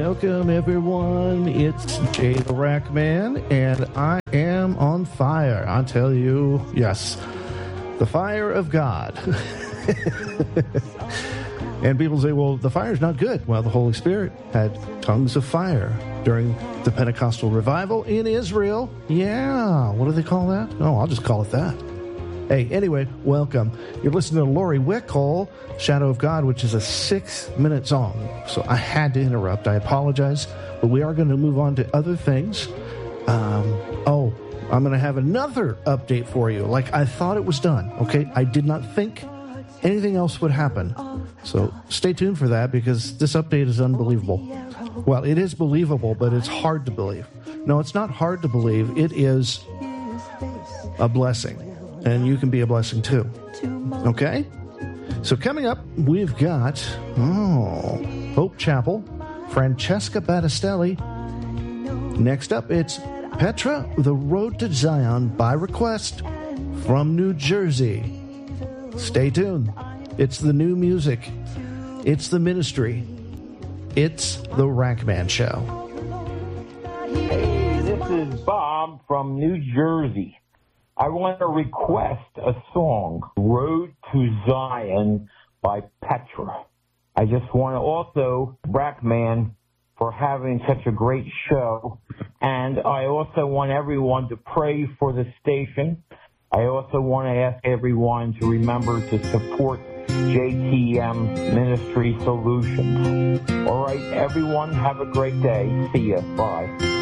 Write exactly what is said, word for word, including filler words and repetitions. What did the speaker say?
Welcome, everyone. It's Jay the Rack Man, and I am on fire. I tell you, yes, the fire of God. And people say, well, the fire's not good. Well, the Holy Spirit had tongues of fire during the Pentecostal revival in Israel. Yeah, what do they call that? Oh, I'll just call it that. Hey, anyway, welcome. You're listening to Lori Wickle, Shadow of God, which is a six-minute song. So I had to interrupt. I apologize. But we are going to move on to other things. Um, oh, I'm going to have another update for you. Like, I thought it was done, okay? I did not think anything else would happen. So stay tuned for that, because this update is unbelievable. Well, it is believable, but it's hard to believe. No, it's not hard to believe. It is a blessing. And you can be a blessing too. Okay? So coming up, we've got, oh, Hope Chapel, Francesca Battistelli. Next up, it's Petra, The Road to Zion by Request from New Jersey. Stay tuned. It's the new music. It's the ministry. It's the Rackman Show. Hey, this is Bob from New Jersey. I want to request a song, Road to Zion by Petra. I just want to also, Brackman, for having such a great show. And I also want everyone to pray for the station. I also want to ask everyone to remember to support J T M Ministry Solutions. All right, everyone, have a great day. See ya. Bye.